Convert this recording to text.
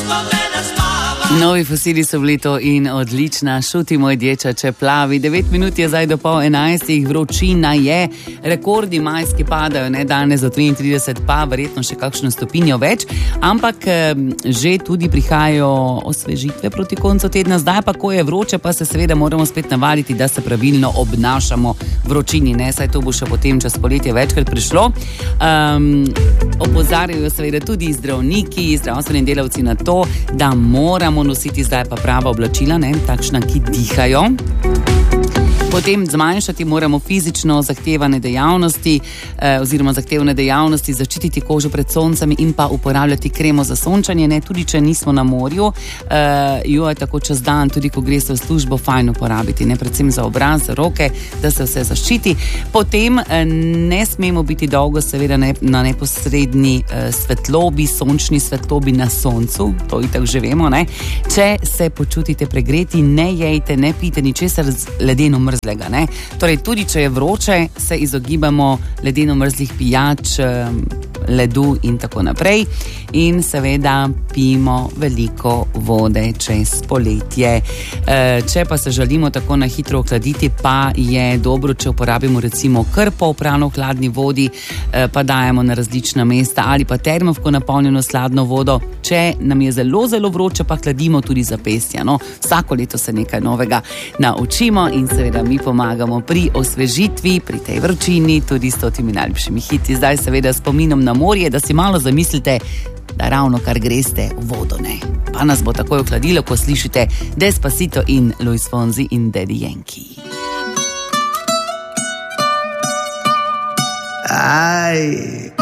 Novi fosili so bili to in odlična. Šuti moj dječa, če plavi. 9 minut je zdaj do 10:30, vročina je, rekordi majski padajo, ne danes za 33, pa verjetno še kakšno stopinjo več, ampak že tudi prihajajo osvežitve proti koncu tedna. Zdaj pa, ko je vroče, pa se seveda moramo spet navaditi, da se pravilno obnašamo vročini, ne, saj to bo še potem čez poletje večkrat prišlo. Opozarjajo seveda tudi zdravniki, zdravstveni delavci na to, da moramo nositi zdaj pa prava oblačila, ne, takšna, ki dihajo. Potem zmanjšati moramo fizično zahtevane dejavnosti oziroma zahtevne dejavnosti, zaščititi kožo pred soncem in pa uporabljati kremo za sončanje, ne, tudi če nismo na morju, jo je tako čez dan, tudi ko greste v službo, fajn uporabiti, ne, predvsem za obraz, za roke, da se vse zaščiti. Potem ne smemo biti dolgo seveda na neposredni svetlobi, sončni svetlobi na soncu, to itak že vemo, ne. Če se počutite pregreti, ne jejte, ne pijte ničesar ledeno mrzlega, ne. Torej, tudi če je vroče, se izogibamo ledeno mrzlih pijač, ledu in tako naprej. In seveda pijemo veliko vode čez poletje. Če pa se želimo tako na hitro ohladiti, pa je dobro, če uporabimo recimo krpo oprano v hladni vodi, pa dajemo na različna mesta, ali pa termovko napolnjeno sladno vodo. Če nam je zelo, zelo vroče, pa hladimo tudi zapestja. No, vsako leto se nekaj novega naučimo in seveda mi pomagamo pri osvežitvi, pri tej vročini, tudi s totimi najljubšimi hiti. Zdaj seveda spominom na morje, da si malo zamislite, da ravno kar greste v vodo, ne. Pa nas bo takoj ohladilo, ko slišite Despacito in Luis Fonsi in Daddy Yankee. Ay,